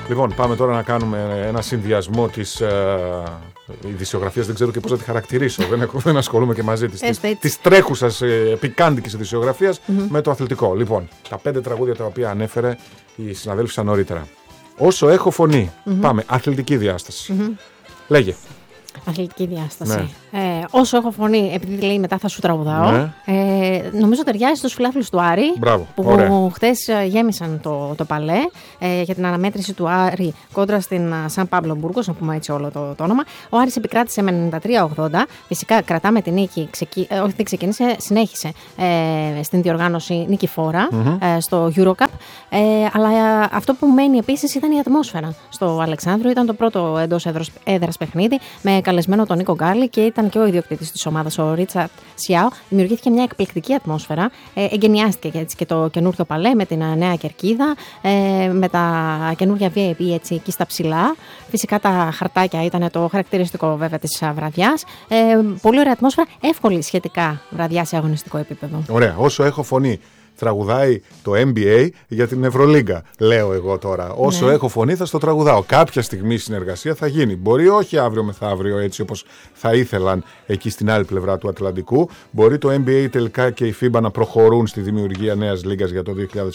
Λοιπόν, πάμε τώρα να κάνουμε ένα συνδυασμό της ειδησιογραφίας. Δεν ξέρω και πώς να τη χαρακτηρίσω. Δεν ασχολούμαι και μαζί της τρέχουσας πικάντικης ειδησιογραφίας με το αθλητικό. Λοιπόν, τα 5 τραγούδια τα οποία ανέφερε η συναδέλφισσα νωρίτερα. Όσο έχω φωνή. Πάμε. Αθλητική διάσταση. Λέγε. Αθλητική διάσταση. Ναι. Όσο έχω φωνή, επειδή λέει μετά θα σου τραγουδάω, ναι. Νομίζω ταιριάζει στους φιλάθλους του Άρη. Μπράβο, που χτες γέμισαν το παλέ για την αναμέτρηση του Άρη κόντρα στην Σαν Πάμπλο Μπούργος, να πούμε έτσι όλο το όνομα. Ο Άρης επικράτησε με 93-80. Φυσικά κρατάμε την νίκη, όχι δεν ξεκίνησε, συνέχισε στην διοργάνωση νικηφόρα στο Eurocup. Αλλά αυτό που μένει επίσης ήταν η ατμόσφαιρα στο Αλεξάνδριο. Ήταν το πρώτο εντός έδρας παιχνίδι με καλεσμένο τον Νίκο Γκάλι και ήταν και ο ιδιοκτήτης της ομάδας, ο Ρίτσαρτ Σιάο. Δημιουργήθηκε μια εκπληκτική ατμόσφαιρα. Εγκαινιάστηκε έτσι και το καινούριο παλέ με την νέα κερκίδα, με τα καινούργια VIP έτσι εκεί στα ψηλά. Φυσικά τα χαρτάκια ήταν το χαρακτηριστικό βέβαια της βραδιάς. Πολύ ωραία ατμόσφαιρα, εύκολη σχετικά βραδιά σε αγωνιστικό επίπεδο. Ωραία, όσο έχω φωνή. Τραγουδάει το NBA για την Ευρωλίγκα, λέω εγώ τώρα. Όσο έχω φωνή θα στο τραγουδάω. Κάποια στιγμή η συνεργασία θα γίνει. Μπορεί όχι αύριο μεθαύριο έτσι όπως θα ήθελαν εκεί στην άλλη πλευρά του Ατλαντικού. Μπορεί το NBA τελικά και η FIBA να προχωρούν στη δημιουργία νέας λίγας για το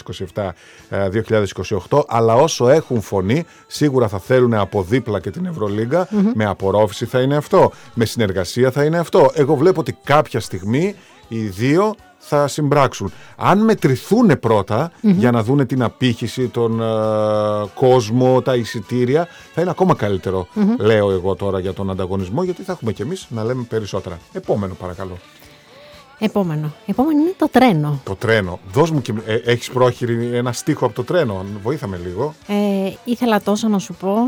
2027-2028. Αλλά όσο έχουν φωνή, σίγουρα θα θέλουν από δίπλα και την Ευρωλίγκα. Με απορρόφηση θα είναι αυτό. Με συνεργασία θα είναι αυτό. Εγώ βλέπω ότι κάποια στιγμή οι δύο θα συμπράξουν. Αν μετρηθούν πρώτα για να δούνε την απήχηση, τον κόσμο, τα εισιτήρια, θα είναι ακόμα καλύτερο, λέω εγώ τώρα για τον ανταγωνισμό, γιατί θα έχουμε κι εμείς να λέμε περισσότερα. Επόμενο παρακαλώ. Επόμενο είναι το τρένο. Το τρένο. Δώσ' μου και έχεις πρόχειρη ένα στίχο από το τρένο. Βοήθαμε λίγο. Ήθελα τόσο να σου πω.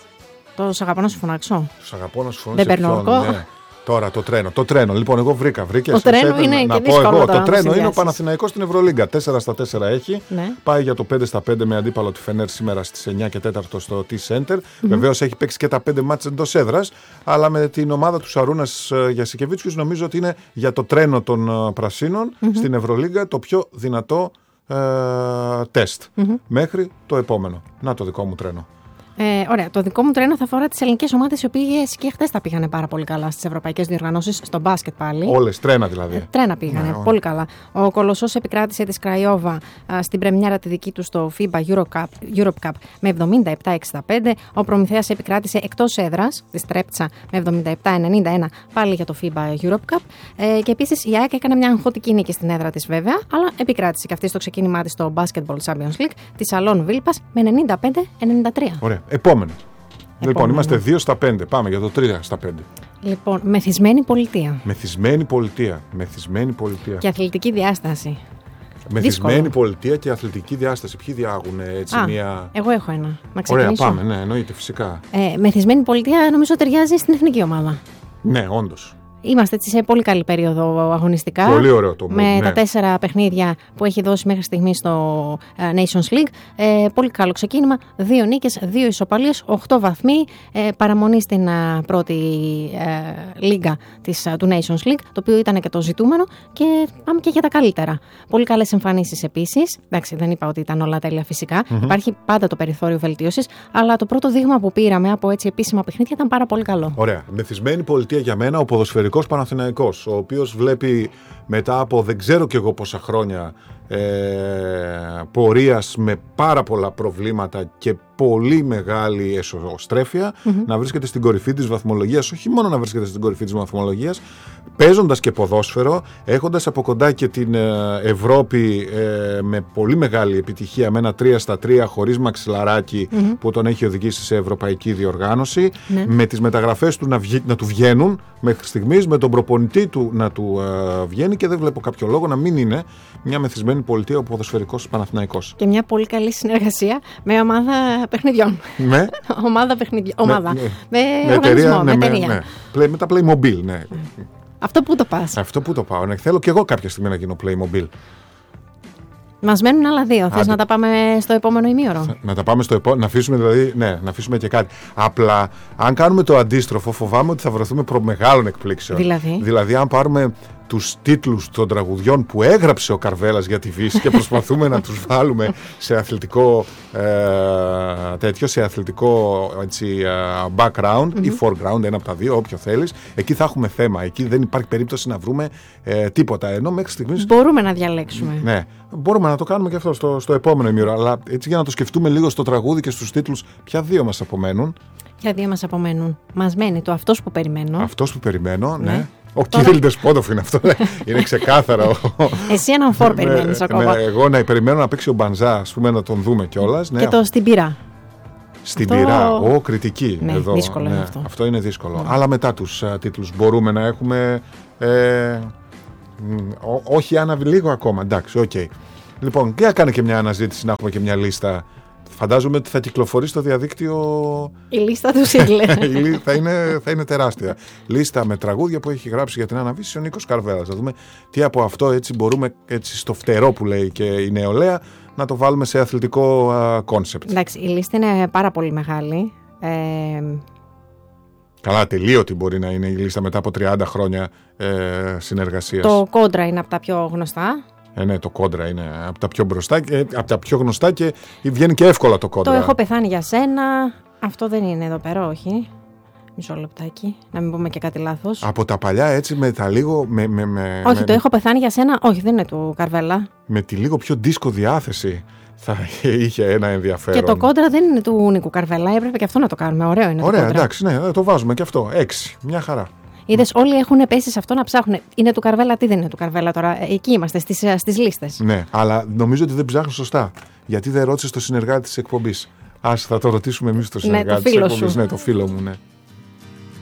Το σ' αγαπώ να σου φωνάξω. Σ' αγαπώ να σου φωνάξω. Δεν περνώ. Τώρα το τρένο. Λοιπόν, εγώ βρήκα. Το τρένο είναι και δύσκολο. Το τρένο είναι ο Παναθηναϊκός στην Ευρωλίγκα. 4-4 έχει. Ναι. Πάει για το 5-5 με αντίπαλο τη Φενέρ σήμερα στις 9 και 4 στο T-Center. Βεβαίως έχει παίξει και τα 5 μάτς εντός έδρας. Αλλά με την ομάδα του Σαρούνας Γιασικεβίτσιους νομίζω ότι είναι για το τρένο των Πρασίνων στην Ευρωλίγκα το πιο δυνατό τεστ. Μέχρι το επόμενο. Να το δικό μου τρένο. Ωραία. Το δικό μου τρένο θα αφορά τις ελληνικές ομάδες, οι οποίες και χθες τα πήγανε πάρα πολύ καλά στις ευρωπαϊκές διοργανώσεις, στο μπάσκετ πάλι. Όλες, τρένα δηλαδή. Τρένα πήγανε, πολύ καλά. Ο Κολοσσός επικράτησε τη Κραϊόβα στην πρεμιέρα τη δική του στο FIBA Europe Cup με 77-65. Ο Προμηθέας επικράτησε εκτός έδρας τη Τρέπτσα με 77-91 πάλι για το FIBA Europe Cup. Και επίσης η ΑΕΚ έκανε μια αγχωτική νίκη στην έδρα της βέβαια, αλλά επικράτησε και αυτή στο ξεκίνημά της στο Basketball Champions League τη Αλών Βίλπας με 95-93. Ωραία. Επόμενο. Λοιπόν, είμαστε 2-5. Πάμε για το 3-5. Λοιπόν, μεθυσμένη πολιτεία. Μεθυσμένη πολιτεία. Και αθλητική διάσταση. Μεθυσμένη πολιτεία και αθλητική διάσταση. Ποιοι διάγουν έτσι μία. Εγώ έχω ένα. Να ξεκινήσω. Ωραία, πάμε. Ναι, εννοείται φυσικά. Μεθυσμένη πολιτεία νομίζω ταιριάζει στην εθνική ομάδα. Ναι, όντως. Είμαστε έτσι σε πολύ καλή περίοδο αγωνιστικά. Πολύ ωραίο το με τα 4 παιχνίδια που έχει δώσει μέχρι στιγμή στο Nations League. Πολύ καλό ξεκίνημα. 2 νίκες, 2 ισοπαλίες, 8 βαθμοί. Παραμονή στην πρώτη λίγα του Nations League, το οποίο ήταν και το ζητούμενο. Και πάμε και για τα καλύτερα. Πολύ καλές εμφανίσεις επίσης. Εντάξει, δεν είπα ότι ήταν όλα τέλεια φυσικά. Υπάρχει πάντα το περιθώριο βελτίωσης. Αλλά το πρώτο δείγμα που πήραμε από έτσι επίσημα παιχνίδια ήταν πάρα πολύ καλό. Ωραία. Μεθυσμένη πολιτεία για μένα, ο ποδοσφαιρικός Παναθηναϊκός, ο οποίος βλέπει μετά από δεν ξέρω κι εγώ πόσα χρόνια πορείας με πάρα πολλά προβλήματα και πολύ μεγάλη εσωστρέφεια να βρίσκεται στην κορυφή της βαθμολογίας, όχι μόνο να βρίσκεται στην κορυφή της βαθμολογίας, παίζοντας και ποδόσφαιρο, έχοντας από κοντά και την Ευρώπη με πολύ μεγάλη επιτυχία, με ένα 3-3 χωρίς μαξιλαράκι που τον έχει οδηγήσει σε ευρωπαϊκή διοργάνωση, με τις μεταγραφές του να του βγαίνουν μέχρι στιγμής, με τον προπονητή του να του βγαίνει, και δεν βλέπω κάποιο λόγο να μην είναι μια μεθυσμένη πολιτεία ο ποδοσφαιρικός Παναθηναϊκός. Και μια πολύ καλή συνεργασία με ομάδα παιχνιδιών. Με ομάδα. Με οργανισμό, με εταιρεία. Με τα Playmobil, ναι. Αυτό που το πας. Αυτό που το πάω. Ναι. Θέλω και εγώ κάποια στιγμή να γίνω Playmobil. Μας μένουν άλλα 2. Θες να τα πάμε στο επόμενο ημίωρο? Να τα πάμε στο επόμενο. Να αφήσουμε δηλαδή, ναι, να αφήσουμε και κάτι. Απλά, αν κάνουμε το αντίστροφο, φοβάμαι ότι θα βρεθούμε προ μεγάλων εκπλήξεων. Δηλαδή, αν πάρουμε τους τίτλους των τραγουδιών που έγραψε ο Καρβέλας για τη Βύση και προσπαθούμε να τους βάλουμε σε αθλητικό σε αθλητικό έτσι, background ή foreground, ένα από τα δύο, όποιο θέλεις. Εκεί θα έχουμε θέμα. Εκεί δεν υπάρχει περίπτωση να βρούμε τίποτα. Ενώ μέχρι στιγμής μπορούμε να διαλέξουμε. Ναι, μπορούμε να το κάνουμε και αυτό στο επόμενο ημίωρο. Αλλά έτσι για να το σκεφτούμε λίγο στο τραγούδι και στους τίτλους, ποια δύο μας απομένουν? Ποια δύο μας απομένουν? Μας μένει το «Αυτός που περιμένω». «Αυτός που περιμένω», ναι. Ο Κυρίλ Ντεσπότοφ είναι αυτό. Είναι ξεκάθαρο. Εσύ έναν φορ περιμένεις ακόμα. Εγώ να περιμένω να παίξει ο Μπανζά, ας πούμε, να τον δούμε κιόλας. Και το «Στην πυρά». Στην πυρά, κριτική. Ναι, εδώ. δύσκολο είναι αυτό. Αυτό είναι δύσκολο. Αλλά μετά τους τίτλους μπορούμε να έχουμε. Όχι λίγο ακόμα. Εντάξει, οκ. Λοιπόν, για κάνε και μια αναζήτηση να έχουμε και μια λίστα. Φαντάζομαι ότι θα κυκλοφορεί στο διαδίκτυο. Η λίστα του Σίγλερ. θα είναι τεράστια. Λίστα με τραγούδια που έχει γράψει για την Αναβίση ο Νίκος Καρβέλας. Θα δούμε τι από αυτό έτσι μπορούμε έτσι στο φτερό που λέει και η νεολαία να το βάλουμε σε αθλητικό κόνσεπτ. Εντάξει, η λίστα είναι πάρα πολύ μεγάλη. Καλά, τελείωτη μπορεί να είναι η λίστα μετά από 30 χρόνια συνεργασίας. Το Κόντρα είναι από τα πιο γνωστά. Ναι, το Κόντρα είναι από τα πιο μπροστά και από τα πιο γνωστά και βγαίνει και εύκολα το Κόντρα. Το «Έχω πεθάνει για σένα». Αυτό δεν είναι εδώ πέρα, όχι. Μισό λεπτάκι, να μην πούμε και κάτι λάθος. Από τα παλιά έτσι με τα λίγο. Όχι, το «Έχω πεθάνει για σένα», όχι, δεν είναι του Καρβέλα. Με τη λίγο πιο δίσκο διάθεση θα είχε ένα ενδιαφέρον. Και το Κόντρα δεν είναι του Νίκου Καρβέλα, έπρεπε και αυτό να το κάνουμε. Ωραίο είναι. Ωραία, το Κόντρα. Εντάξει, ναι, το βάζουμε και αυτό. 6, μια χαρά. Είδες, όλοι έχουν πέσει σε αυτό να ψάχνουν. Είναι του Καρβέλα, τι δεν είναι του Καρβέλα τώρα. Εκεί είμαστε, στις λίστες. Ναι, αλλά νομίζω ότι δεν ψάχνουν σωστά. Γιατί δεν ρώτησες το συνεργάτη της εκπομπής. Θα το ρωτήσουμε εμείς το συνεργάτη της εκπομπής. Ναι, το φίλο μου, ναι.